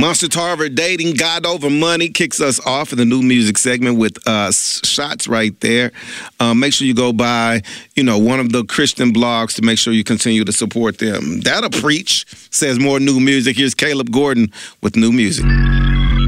Monster Tarver Dating God Over Money kicks us off in the new music segment with shots right there. Make sure you go by, one of the Christian blogs to make sure you continue to support them. That'll preach, says more new music. Here's Caleb Gordon with new music.